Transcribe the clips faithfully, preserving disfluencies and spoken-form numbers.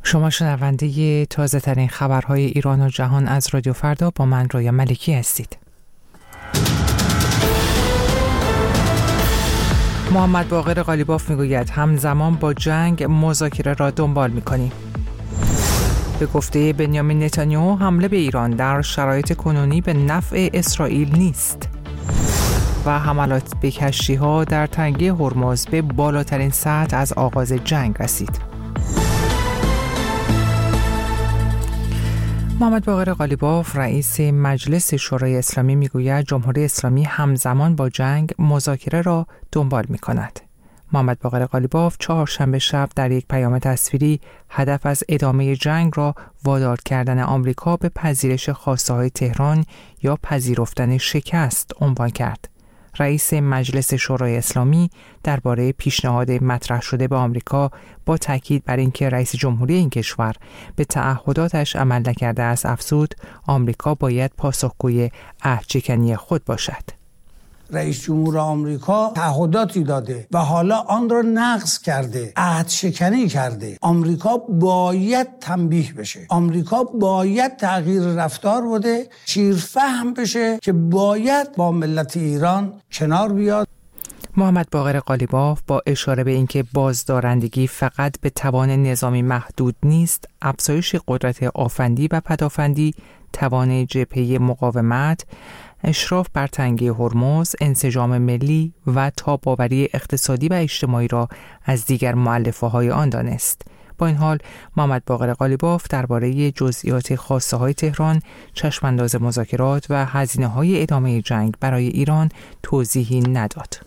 شما شنونده تازه ترین خبرهای ایران و جهان از رادیو فردا با من رویا ملکی هستید. محمد باقر قالیباف میگوید همزمان با جنگ مذاکره را دنبال میکنیم. به گفته بنیامین نتانیاهو حمله به ایران در شرایط کنونی به نفع اسرائیل نیست. و حملات به کشتی‌ها در تنگه هرمز به بالاترین سطح از آغاز جنگ رسید. محمد باقر قالیباف رئیس مجلس شورای اسلامی میگوید جمهوری اسلامی همزمان با جنگ مذاکره را دنبال می‌کند. محمد باقر قالیباف چهارشنبه شب در یک پیام تصویری هدف از ادامه جنگ را وادار کردن آمریکا به پذیرش خواسته‌های تهران یا پذیرفتن شکست عنوان کرد. رئیس مجلس شورای اسلامی درباره پیشنهاد مطرح شده به آمریکا با تاکید بر اینکه رئیس جمهوری این کشور به تعهداتش عمل نکرده است افزود آمریکا باید پاسخگوی عهدشکنی خود باشد. رئیس جمهور آمریکا تعهداتی داده و حالا آن را نقض کرده، عهد شکنی کرده. آمریکا باید تنبیه بشه، آمریکا باید تغییر رفتار بده، شیرفهم بشه که باید با ملت ایران کنار بیاد. محمد باقر قالیباف با اشاره به اینکه بازدارندگی فقط به توان نظامی محدود نیست، افزایش قدرت آفندی و پدافندی، توان جبهه مقاومت، اشراف بر تنگه هرمز، انسجام ملی و تاب‌آوری اقتصادی و اجتماعی را از دیگر مؤلفه‌های آن دانست. با این حال محمد باقر قالیباف درباره جزئیات خواسته‌های تهران، چشمانداز مذاکرات و هزینه‌های ادامه جنگ برای ایران توضیحی نداد.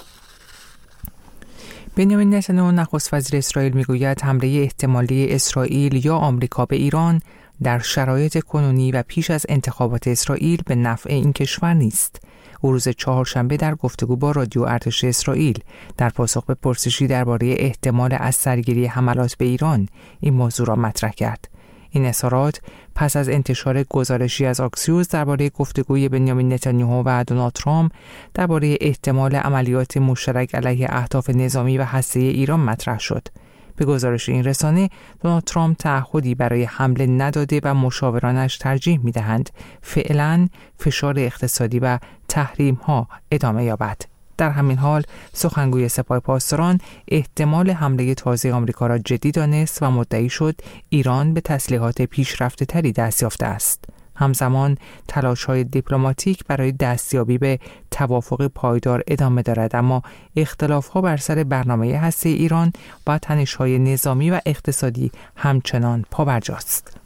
بنیامین نتانیاهو نخست وزیر اسرائیل میگوید حمله احتمالی اسرائیل یا آمریکا به ایران در شرایط کنونی و پیش از انتخابات اسرائیل به نفع این کشور نیست. او روز چهارشنبه در گفتگو با رادیو ارتش اسرائیل در پاسخ به پرسشی درباره احتمال از سرگیری حملات به ایران این موضوع را مطرح کرد. این اظهارات پس از انتشار گزارشی از آکسیوس درباره گفتگوی بنیامین نتانیاهو و دونالد ترامپ درباره احتمال عملیات مشترک علیه اهداف نظامی و هسته‌ای ایران مطرح شد. به گزارش این رسانه دونالد ترامپ تعهدی برای حمله نداده و مشاورانش ترجیح می‌دهند فعلاً فشار اقتصادی و تحریم‌ها ادامه یابد. در همین حال سخنگوی سپاه پاسداران احتمال حمله تازه آمریکا را جدی دانست و مدعی شد ایران به تسلیحات پیشرفته‌تری دست یافته است. همزمان تلاش‌های دیپلماتیک برای دستیابی به توافق پایدار ادامه دارد، اما اختلاف‌ها بر سر برنامه هسته ایران و تنش‌های نظامی و اقتصادی همچنان پابرجاست.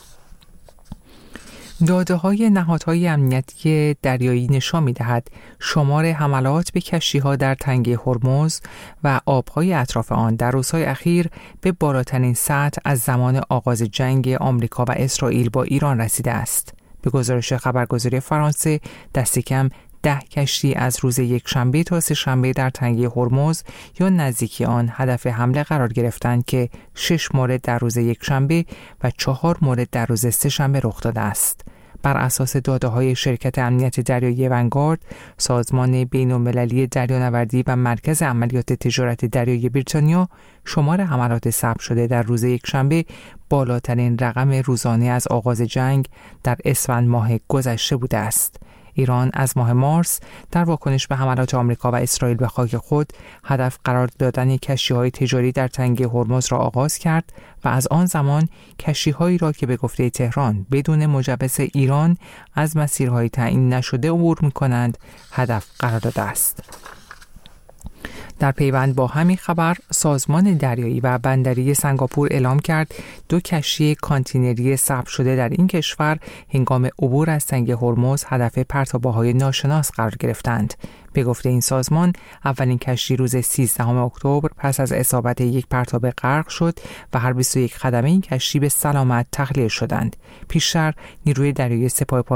داده‌های نهادهای امنیتی دریایی نشان می‌دهد شمار حملات به کشتی‌ها در تنگه هرمز و آب‌های اطراف آن در روزهای اخیر به بالاترین سطح از زمان آغاز جنگ آمریکا و اسرائیل با ایران رسیده است. به گزارش خبرگزاری فرانسه دست کم ده کشتی از روز یک شنبه تا سه شنبه در تنگه هرمز یا نزدیکی آن هدف حمله قرار گرفتند که شش مورد در روز یک شنبه و چهار مورد در روز سه شنبه رخ داده است. بر اساس داده‌های شرکت امنیت دریایی ونگارد، سازمان بین‌المللی دریانوردی و مرکز عملیات تجارت دریایی بریتانیا، شمار حملات ثبت شده در روز یکشنبه بالاترین رقم روزانه از آغاز جنگ در اسفند ماه گذشته بوده است. ایران از ماه مارس در واکنش به حملات آمریکا و اسرائیل به خاک خود هدف قرار دادن کشتی‌های تجاری در تنگه هرمز را آغاز کرد و از آن زمان کشتی‌هایی را که به گفته تهران بدون مجوز ایران از مسیرهای تعیین نشده عبور می‌کنند هدف قرار داده است. در پیوند با همین خبر، سازمان دریایی و بندری سنگاپور اعلام کرد دو کشتی کانتینری ثبت شده در این کشور هنگام عبور از تنگه هرمز هدف پرتابه‌های ناشناس قرار گرفتند. به گفته این سازمان، اولین کشتی روز سیزدهم اکتبر پس از اصابت یک پرتاب غرق شد و هر بیست و یک خدمه این کشتی به سلامت تخلیه شدند. پیشتر نیروی دریایی سپاه